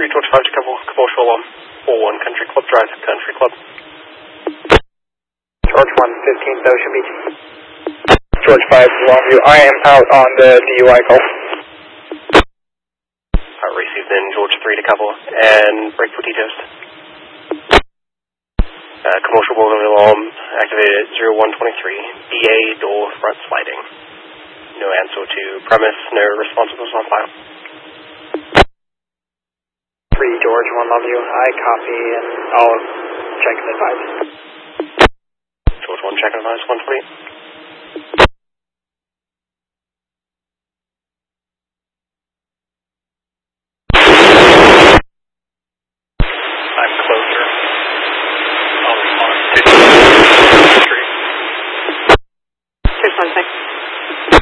George 5 to commercial alarm. 41 Country Club Drive, Country Club. George 1, 15th Ocean Beach. George 5, Longview. I am out on the DUI call. Received in George 3 to couple, and break for T-toast. Commercial burglary alarm activated at 0123. BA door front sliding. No answer to premise, no responsibles on file. 3 George 1 Longview. I copy and I'll check the advice. George 1 check advice 120. I'm closer. I'll respond to the street. 616.